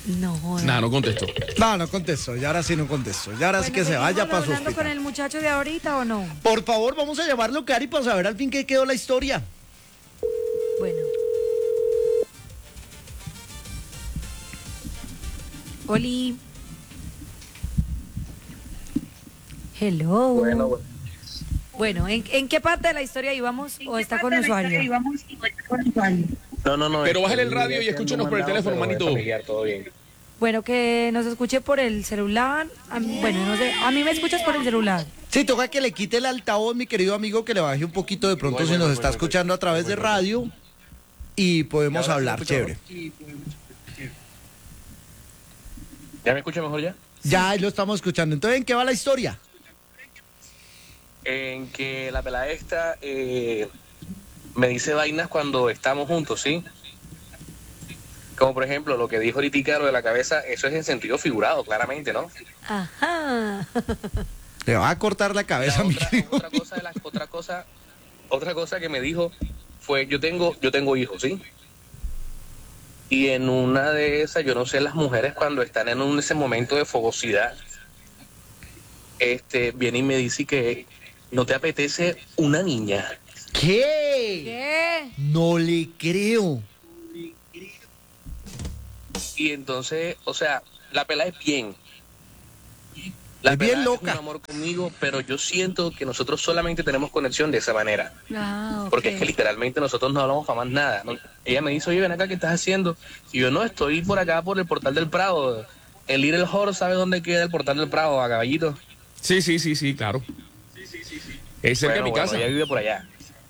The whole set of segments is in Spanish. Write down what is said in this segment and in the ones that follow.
No, joda. Nada, no contestó. No, no contesto. Y ahora sí no contesto. Y ahora sí que se vaya para su ¿Hablando con hospital. el muchacho de ahorita o no? Por favor, vamos a llamarlo, Cari, para saber al fin qué quedó la historia. Bueno. Oli. Hello. Bueno, ¿en qué parte de la historia íbamos o está con usuario? No. Pero bájale el radio y escúchenos por el teléfono, manito. Todo bien. Bueno, que nos escuche por el celular. Bueno, no sé, a mí me escuchas por el celular. Sí, toca que le quite el altavoz, mi querido amigo, que le baje un poquito de pronto si nos está escuchando a través de radio y podemos hablar, chévere. ¿Ya me escucha mejor ya? Ya, ahí lo estamos escuchando. Entonces, ¿en qué va la historia? En que la pelada esta me dice vainas cuando estamos juntos, ¿sí? Como por ejemplo lo que dijo ahorita lo de la cabeza, eso es en sentido figurado, claramente, ¿no? Ajá. Le va a cortar la cabeza, mi querido. Otra cosa que me dijo fue, yo tengo hijos, ¿sí? Y en una de esas, yo no sé, las mujeres cuando están en ese momento de fogosidad, viene y me dice que no te apetece una niña. ¿Qué? ¿Qué? No le creo. Y entonces, o sea, la pelada es bien. Es bien pelada loca. Es un amor conmigo, pero yo siento que nosotros solamente tenemos conexión de esa manera. Ah, ok. Porque es que literalmente nosotros no hablamos para más nada, ¿no? Ella me dice, oye, ven acá, ¿qué estás haciendo? Y yo, no, estoy por acá, por el Portal del Prado. El Little Horse, ¿sabe dónde queda el Portal del Prado? A Caballito. Sí, claro. Es cerca de mi casa. Ella vive por allá.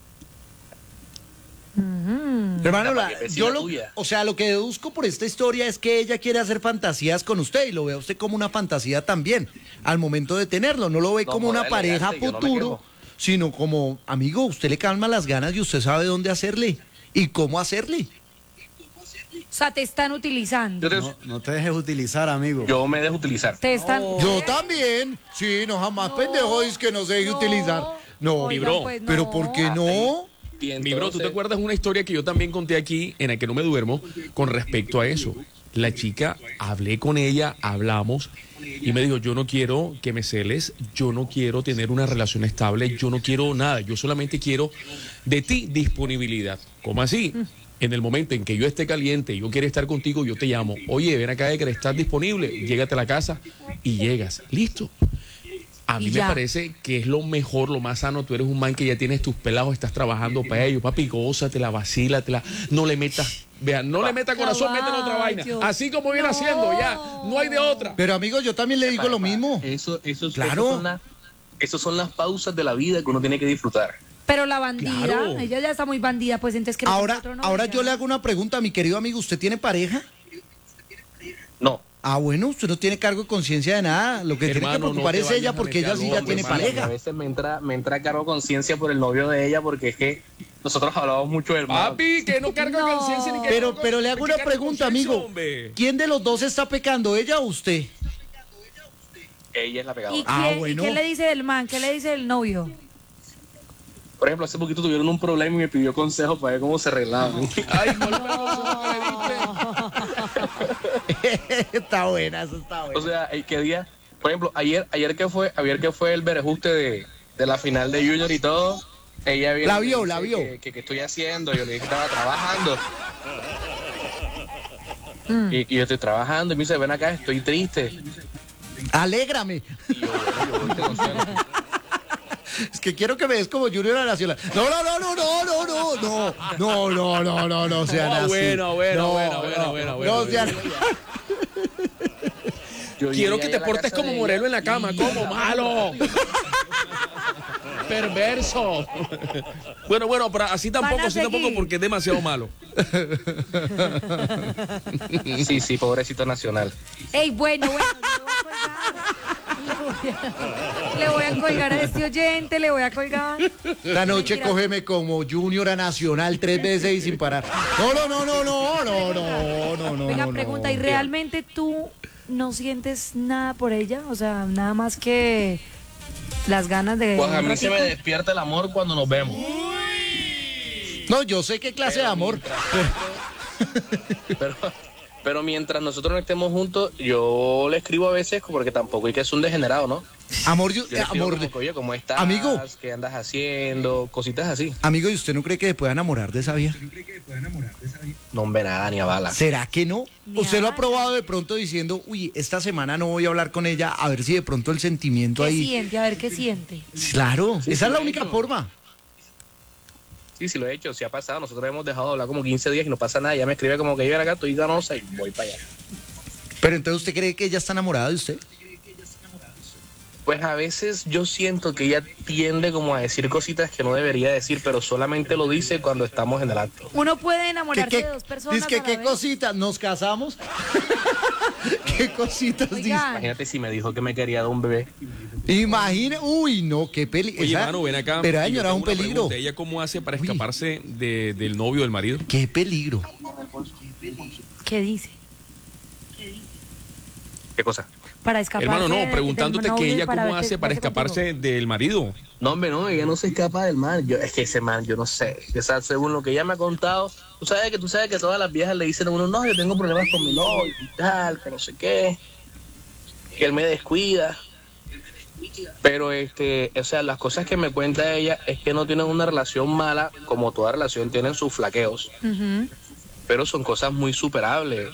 Hermano, La paquetecina yo tuya. lo que deduzco por esta historia es que ella quiere hacer fantasías con usted y lo ve a usted como una fantasía también al momento de tenerlo. No lo ve No, como una joda, pareja elegante, yo no me futuro, quejo. sino como, amigo, usted le calma las ganas y usted sabe dónde hacerle y cómo hacerle. O sea, te están utilizando. No te dejes utilizar, amigo. Yo me dejo utilizar. Te están... Yo también. Sí, no, jamás pendejo es que no se deje utilizar. No, Oigan, bro, pues, pero no. ¿por qué no? Y Mi bro, ¿tú te entonces- acuerdas una historia que yo también conté aquí en la que no me duermo con respecto a eso? La chica, hablé con ella, hablamos y me dijo, yo no quiero que me celes, yo no quiero tener una relación estable, yo no quiero nada, yo solamente quiero de ti disponibilidad. ¿Cómo así? En el momento en que yo esté caliente y yo quiero estar contigo, yo te llamo. Oye, ven acá, que estás disponible, llégate a la casa y llegas. Listo. A mí Y me ya. parece que es lo mejor, lo más sano. Tú eres un man que ya tienes tus pelados, estás trabajando para ellos. Papi, gózatela, vacílatela. No le metas, vean, no le metas corazón, métele otra vaina. Caballo. Así como viene haciendo, ya. No hay de otra. Pero amigo, yo también le digo lo mismo. Claro. Esas son las pausas de la vida que uno tiene que disfrutar. Pero la bandida, Claro. ella ya está muy bandida, pues entonces que Ahora yo le hago una pregunta, mi querido amigo. ¿Usted tiene pareja? No. Ah, bueno, usted no tiene cargo de conciencia de nada. Lo que tiene que Hermano, no preocupar te es ella vayas a porque meter ella sí al ya hombre, tiene hermano. A pareja. veces me entra cargo conciencia por el novio de ella porque es que nosotros hablamos mucho del mar. Papi, que no carga No. conciencia ni que Pero le hago que una carga pregunta, conciencia, amigo. hombre. ¿Quién de los dos está pecando, ella o usted? Ella es la ¿Y, pegadora. Ah, ¿y bueno. qué le dice el man? ¿Qué le dice el novio? Por ejemplo, hace poquito tuvieron un problema y me pidió consejo para ver cómo se arreglaban. Ay, ¿cuál fue el consejo que le diste? Está buena, eso está O buena. sea, ¿qué día? Por ejemplo, ayer que fue el berejuste de la final de Junior y todo, ella viene La y me vio, dice la vio. Que estoy haciendo, yo le dije que estaba trabajando. Y yo estoy trabajando y me dice, ven acá, estoy triste. Alégrame. Y yo, bueno, yo voy, te consuelo. Es que quiero que me des como Junior a Nacional. No, no sean Ah, así. bueno. No sean... Yo Quiero llegué que ahí te a la portes casa como de Morelo ella en la cama, y- como malo. Perverso. Bueno, pero así Van a tampoco seguir. porque es demasiado malo. Sí, pobrecito nacional. Ey, bueno, le voy a colgar a este oyente, le voy a colgar. La noche Mentira. cógeme como Junior a Nacional 3 veces y sin parar. No. Venga, pregunta, ¿y realmente tú no sientes nada por ella? O sea, nada más que las ganas de... Pues a un mí se me ratico. despierta el amor cuando nos vemos. No, yo sé qué clase de amor. Pero, Pero mientras nosotros no estemos juntos, yo le escribo a veces porque tampoco hay que ser un degenerado, ¿no? Amor, Yo le escribo como que, oye, ¿cómo estás? Amigo. ¿Qué andas haciendo? Cositas así. amigo, ¿y usted no cree que se pueda enamorar de esa vieja? No hombre nada, ni a bala. ¿Será que no? Ni ¿Usted lo ha habla. probado de pronto diciendo, uy, esta semana no voy a hablar con ella, a ver si de pronto el sentimiento ¿Qué ahí... siente? A ver qué siente. Claro, Sí, esa es sí, la de única hecho. forma. Sí, lo he hecho, sí ha pasado. Nosotros hemos dejado de hablar como 15 días y no pasa nada. Ella me escribe como que yo acá, estoy ganosa y voy para allá. Pero entonces, ¿usted cree que ella está enamorada de usted? Pues a veces yo siento que ella tiende como a decir cositas que no debería decir, pero solamente lo dice cuando estamos en el acto. Uno puede enamorarse ¿Qué, de dos personas dice que a la qué vez. cositas? ¿Nos casamos? ¿Qué cositas dice? Oigan, Imagínate si me dijo que me quería dar un bebé. Imagina, uy, no, qué peligro. Oye, mano, ven acá. Pero y yo señora, tengo un una peligro. pregunta. ¿Ella cómo hace para Uy. escaparse del novio, del marido? Qué peligro. ¿qué dice? ¿Qué cosa? Para escaparse Hermano, no, del preguntándote novio que y ella cómo verse- hace para verse contigo. escaparse del marido. No, hombre, no, ella no se escapa del man. Es que ese man, yo no sé. O sea, según lo que ella me ha contado, tú sabes que todas las viejas le dicen a uno, no, yo tengo problemas con mi novio y tal, que no sé qué, que él me descuida. Pero o sea, las cosas que me cuenta ella es que no tienen una relación mala, como toda relación tienen sus flaqueos, Ujú. pero son cosas muy superables.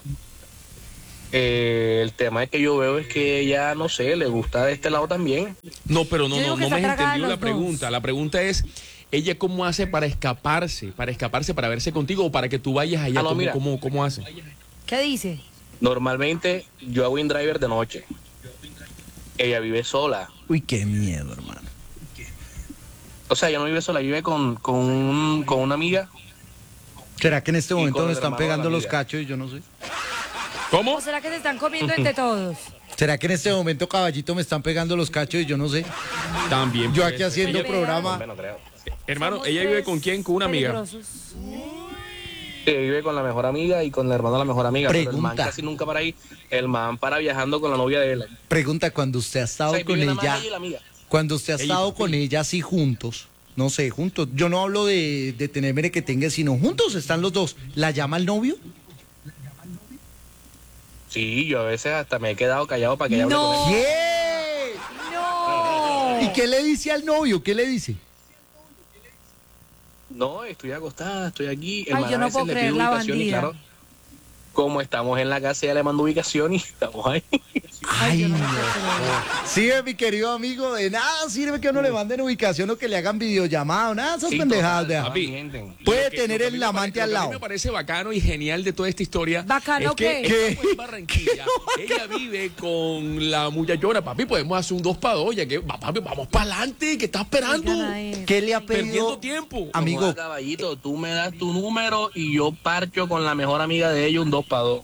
El tema que yo veo es que ella, no sé, le gusta de este lado también. No, pero no, Yo digo no, que no está me has cargada de entendido la los dos. pregunta. La pregunta es, ¿ella cómo hace para escaparse, para verse contigo o para que tú vayas allá? Ah, no, mira. ¿Cómo hace? ¿Qué dice? Normalmente yo hago InDriver de noche. Ella vive sola. Uy, qué miedo, hermano. O sea, ella no vive sola, vive con una amiga. ¿Será que en este Y momento con nos el están hermano de pegando la los amiga. cachos y yo no sé? ¿Cómo? ¿O será que se están comiendo entre todos? ¿Será que en este momento, caballito, me están pegando los cachos y yo no sé? También. Yo puede aquí ser. haciendo Ella- programa. Bueno, creo. Hermano, Somos ¿ella vive tres con quién? ¿Con una amiga? peligrosos. Sí, vive con la mejor amiga y con el hermano de la mejor amiga. Pero el man Pregunta. casi nunca para ahí. El man para viajando con la novia de él. Pregunta, cuando usted ha estado O sea, con vive nada más ella, ella y la amiga. cuando usted ha Ella y estado papi. con ella así juntos, no sé, juntos, yo no hablo de tener mere que tenga, sino juntos están los dos, ¿la llama el novio? Sí, yo a veces hasta me he quedado callado para que ella hable No. con él. ¿Qué? ¡No! ¿Y qué le dice al novio? ¿Qué le dice? No, estoy acostada, estoy aquí. El Ay, man yo a no veces puedo le creer pide la ubicación y bandida. claro, como estamos en la casa, ella le mando ubicación y estamos ahí. Ay, yo no no. lo puedo creer. Sí, mi querido amigo, de nada sirve que uno le manden ubicación o que le hagan videollamada, nada de esas Sí, pendejadas, total, vea. papi. mienten. Puede Lo que- tener lo que a el mí me amante pare- al lo que a lado. mí me parece bacano y genial de toda esta historia. ¿Bacano es que qué? ella fue en Barranquilla. Ella vive con la muchachona. Papi, podemos hacer un 2 para 2. Ya que, papi, vamos para adelante. ¿Qué estás esperando? Oigan a él. ¿Qué le ha Perdiendo pedido? tiempo. Amigo, Joda, caballito, tú me das tu número y yo parcho con la mejor amiga de ella un 2 para 2.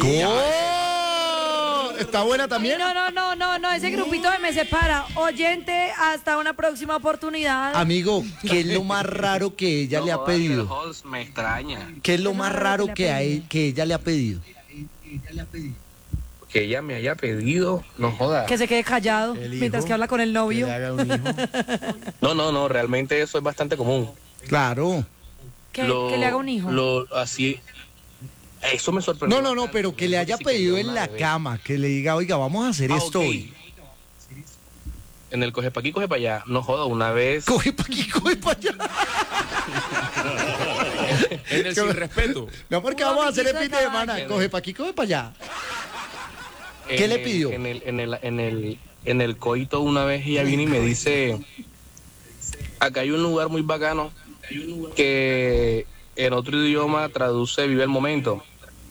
¡Oh! ¿Está buena también? No, ese grupito me separa. Oyente, hasta una próxima oportunidad. Amigo, ¿qué es lo más raro que ella le ha pedido? Me extraña. ¿Qué es lo más raro que, que ella le ha pedido? Que ella me haya pedido, no joda. Que se quede callado El hijo. mientras que habla con el novio. Que le haga un hijo. No, realmente eso es bastante común. Claro. Que le haga un hijo. Así, eso me sorprendió. No, pero que le haya Sí, pedido yo en una la bebé. cama, que le diga, oiga, vamos a hacer esto ok. hoy. En el coge pa' aquí, coge para allá. No joda, una vez. Coge pa' aquí, coge pa' allá. En el sin respeto. No, porque Un vamos a hacer el amiguito fin de de semana. caballo. Coge pa' aquí, coge pa' allá. ¿Qué le pidió? En el coito una vez ella vino y me dice, acá hay un lugar muy bacano que en otro idioma traduce vive el momento.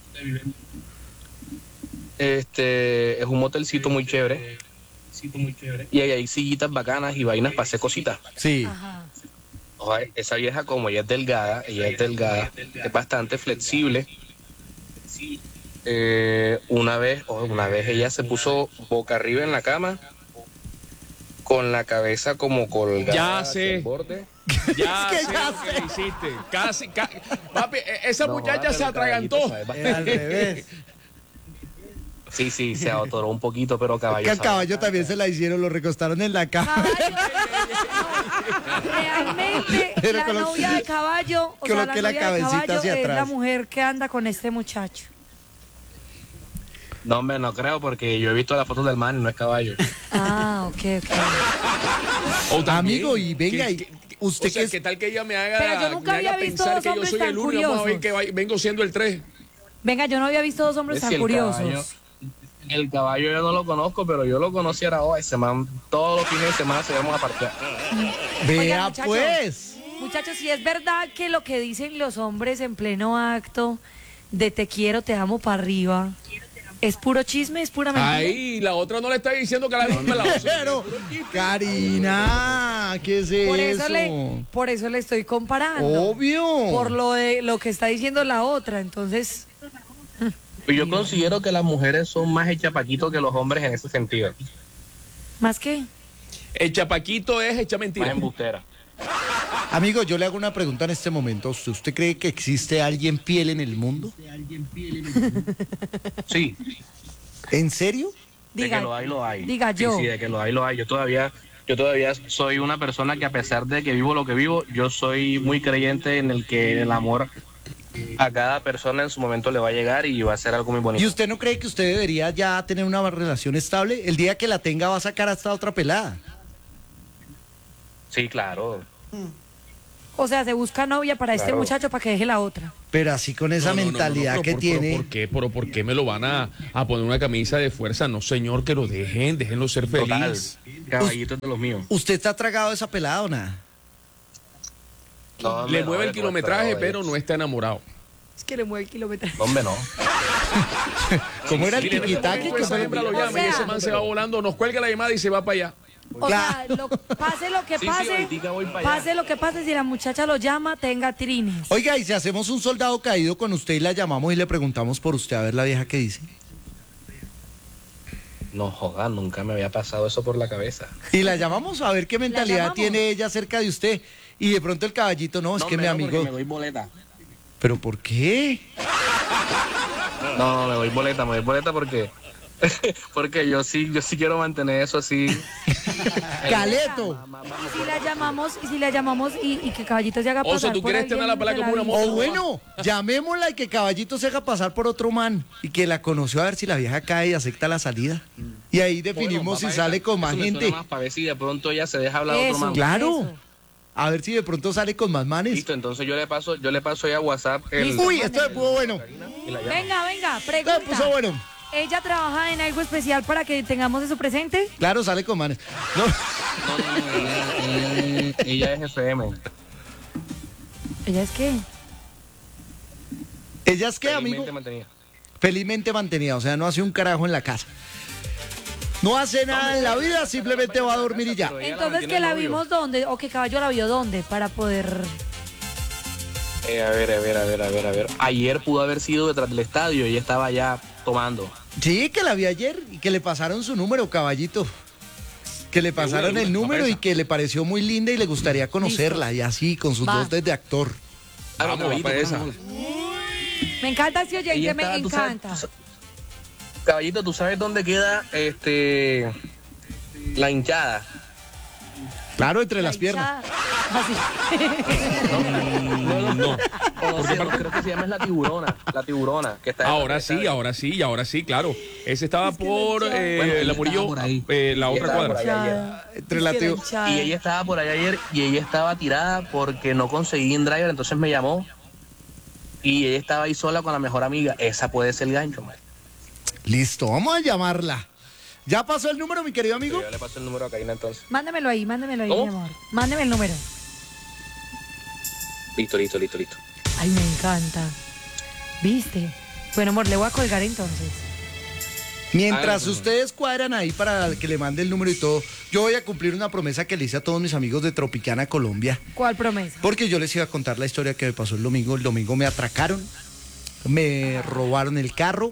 Es un motelcito muy chévere y ahí hay sillitas bacanas y vainas para hacer cositas. Sí. Ajá. Ojalá, esa vieja como ella es delgada, es bastante flexible. Una vez ella se puso boca arriba en la cama con la cabeza como colgada Ya hacia sé. el borde. Ya Es que sé ya lo que le hiciste. Papi, esa No, muchacha joda, se pero atragantó. caballito, ¿sabes? Al revés. Sí, se atoró un poquito, pero caballo. Que al sabe. caballo también se la hicieron, lo recostaron en la cama. Caballo. Realmente Pero la con lo- novia de caballo, o sea, la coloque la novia de cabecita caballo hacia es la atrás. mujer que anda con este muchacho. No, hombre, no creo porque yo he visto las fotos del man y no es caballo. Ah, ok. O también, Amigo, y venga, usted o sea, que es... ¿qué tal que ella me haga, Pero yo nunca me haga había visto pensar dos que yo hombres soy tan el 1 y vamos a ver curiosos. que vengo siendo el 3? Venga, yo no había visto dos hombres Es tan que el curiosos. caballo- El caballo yo no lo conozco, pero yo lo conocí ahora hoy. Ese man, todos los fines de semana se vamos a parquear. Vea Oigan, muchachos. pues. Muchachos, si es verdad que lo que dicen los hombres en pleno acto de te quiero, te amo para arriba, es puro chisme, es pura mentira. Ahí, la otra no le está diciendo que la misma la otra. Pero, Karina, ¿qué es Por eso le estoy comparando. Obvio. Por lo de lo que está diciendo la otra, entonces. Pues yo considero que las mujeres son más echapaquitos que los hombres en ese sentido. ¿Más qué? El chapaquito es hecha Más mentira. embustera. Amigo, yo le hago una pregunta en este momento. ¿Usted cree que existe alguien fiel en el mundo? Sí, ¿En serio? de que lo hay, lo hay. Diga Sí, yo. sí, de que lo hay, lo hay. Yo todavía soy una persona que a pesar de que vivo lo que vivo, yo soy muy creyente en el que el amor a cada persona en su momento le va a llegar y va a ser algo muy ¿Y bonito. usted no cree que usted debería ya tener una relación estable? El día que la tenga va a sacar hasta otra pelada. Sí, claro. O sea, se busca novia para este Claro. muchacho para que deje la otra. Pero así con esa No, no, no, mentalidad no, que pero tiene. ¿por qué me lo van a poner una camisa de fuerza? No, señor, que lo déjenlo ser Total. feliz. Caballitos de los míos. ¿Usted está tragado de esa pelada o nada? No, Le hombre, mueve el no, kilometraje, no, pero no está enamorado. Es que le mueve el kilómetro. Hombre, no. ¿Cómo era el Mire, tiquitaque? esa hembra lo O llama y sea- ese man se va volando, nos cuelga la llamada y se va para allá. O sea, pase lo que Sí, sí, pase, ahoritica voy para allá. pase lo que pase, si la muchacha lo llama, tenga trines. Oiga, y si hacemos un soldado caído con usted y la llamamos y le preguntamos por usted a ver la vieja qué dice. No joda, nunca me había pasado eso por la cabeza. Y la llamamos a ver qué mentalidad llamamos? tiene ella acerca de usted. Y de pronto el caballito, no, es que mi amigo. Me doy boleta. ¿Pero por qué? No, me doy boleta porque porque yo sí quiero mantener eso así. Caleto. Y si la llamamos y que Caballito se haga pasar O sea, tú por quieres tener la alguien pelada de como una vida. moto. O bueno, llamémosla y que caballito se haga pasar por otro man. Y que la conoció a ver si la vieja cae y acepta la salida. Y ahí definimos si sale con más gente. Más para ver si de pronto ella se deja hablar a Eso. otro man. Claro. Eso. A ver si de pronto sale con más manes. Listo, entonces yo le paso ya a WhatsApp Listo. Uy, esto me puso bueno. y la llamo. Venga, Esto me puso pregunta. bueno. ¿Ella trabaja en algo especial para que tengamos eso presente? Claro, sale con manes. No. No, ella es FM. ¿Ella es qué? ¿Ella es qué, amigo? Felizmente mantenida. Felizmente mantenida, o sea, no hace un carajo en la casa. No hace nada en la vida, simplemente va a dormir y ya. Pero ella Entonces, mantiene ¿que la el novio. vimos dónde? ¿O que Caballo la vio dónde? Para poder... A ver. Ayer pudo haber sido detrás del estadio y ella estaba allá tomando. Sí, que la vi ayer y que le pasaron su número, caballito. Que le pasaron el número y que le pareció muy linda y le gustaría conocerla. Y así, con sus Va. dotes de actor. Vamos, va para esa. Me encanta ese oyente, Ella me estaba- tú sabes- encanta. Caballito, ¿tú sabes dónde queda la hinchada? Claro, entre las piernas. Así. No. Creo que se llama la tiburona, que está Ahora sí, claro. Ese estaba por Bueno, la ella Murillo, estaba por ahí. la otra Estaba por cuadra. ahí. Entre la teo- Y ella estaba por allá ayer y ella estaba tirada porque no conseguí un driver, entonces me llamó y ella estaba ahí sola con la mejor amiga. Esa puede ser el gancho, man. Listo, vamos a llamarla. ¿Ya pasó el número, mi querido amigo? Yo le paso el número a Karina entonces. Mándemelo ahí, ¿Cómo? mi amor. Mándeme el número. Listo. Ay, me encanta. ¿Viste? Bueno, amor, le voy a colgar entonces. Mientras Ay, ustedes cuadran ahí para que le mande el número y todo, yo voy a cumplir una promesa que le hice a todos mis amigos de Tropicana, Colombia. ¿Cuál promesa? Porque yo les iba a contar la historia que me pasó el domingo. El domingo me atracaron, me robaron el carro.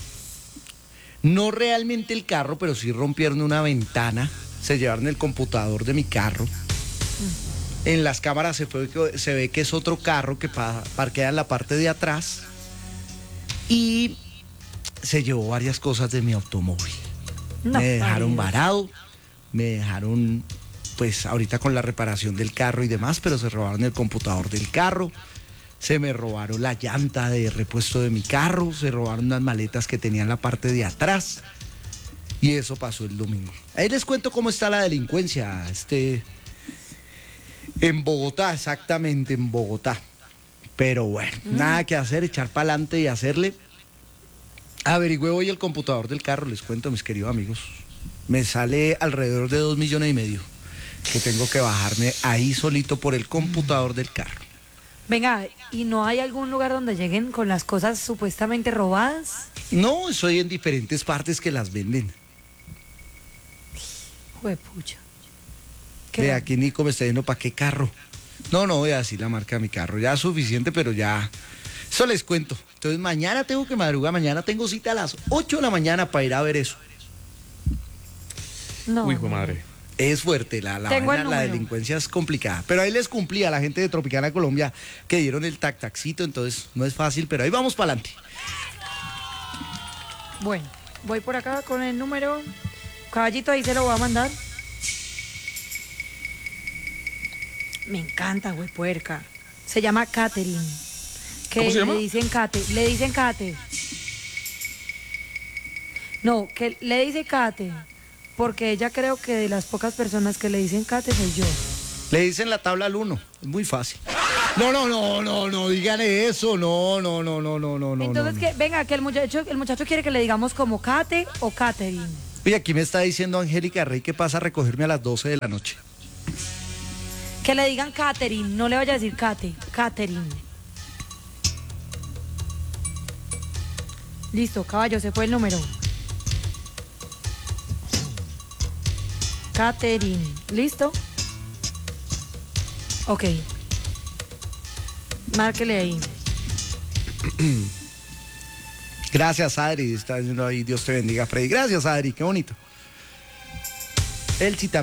No realmente el carro, pero sí rompieron una ventana. Se llevaron el computador de mi carro. En las cámaras se ve que es otro carro que parquea en la parte de atrás. Y se llevó varias cosas de mi automóvil. No, Me dejaron ay, varado, me dejaron pues ahorita con la reparación del carro y demás, pero se robaron el computador del carro, Se me robaron la llanta de repuesto de mi carro, se robaron unas maletas que tenía en la parte de atrás. Y eso pasó el domingo. Ahí les cuento cómo está la delincuencia. En Bogotá, exactamente, en Bogotá. Pero bueno, nada que hacer, echar para adelante y hacerle. Averigüé hoy el computador del carro, les cuento, mis queridos amigos. Me sale alrededor de 2,5 millones que tengo que bajarme ahí solito por el computador del carro. Venga, ¿y no hay algún lugar donde lleguen con las cosas supuestamente robadas? No, soy en diferentes partes que las venden. Juepucha. De aquí Nico me está diciendo, ¿para qué carro? No voy a decir la marca de mi carro, ya es suficiente, pero ya, eso les cuento. Entonces mañana tengo que madrugar, mañana tengo cita a las 8 de la mañana para ir a ver eso. No. Uy, hijo de madre. Es fuerte, la delincuencia es complicada. Pero ahí les cumplí a la gente de Tropicana Colombia que dieron el taxito, entonces no es fácil, pero ahí vamos para adelante. Bueno, voy por acá con el número. Caballito, ahí se lo voy a mandar. Me encanta, güey, puerca. Se llama Katherine. ¿Cómo se llama? Le dicen Kate. No, que le dice Kate. Porque ella creo que de las pocas personas que le dicen Kate soy yo. Le dicen la tabla al 1, es muy fácil. No, digan eso, no. Entonces, que venga, que el muchacho quiere que le digamos como Kate o Katherine. Oye, aquí me está diciendo Angélica Rey que pasa a recogerme a las 12 de la noche. Que le digan Katherine, no le vaya a decir Kate, Katherine. Listo, caballo, se fue el número. Katherine, ¿listo? Ok. Márquele ahí. Gracias, Adri, está diciendo ahí, Dios te bendiga, Freddy. Gracias, Adri, qué bonito. Él sí también.